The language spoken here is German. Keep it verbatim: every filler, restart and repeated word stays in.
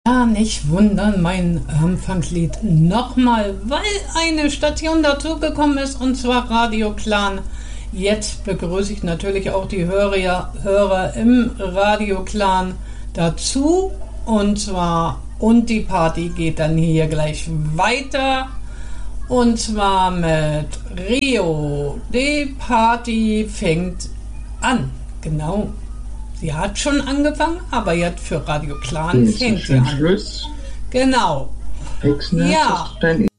Ja, nicht wundern, mein Anfangslied nochmal, weil eine Station dazugekommen ist, und zwar Radio Clan. Jetzt begrüße ich natürlich auch die Hörer, Hörer im Radio Clan dazu, und zwar, und die Party geht dann hier gleich weiter, und zwar mit Rio. Die Party fängt an, genau. Sie hat schon angefangen, aber jetzt für Radio Clan fängt sie an. Schluss. Genau. Exner, ja.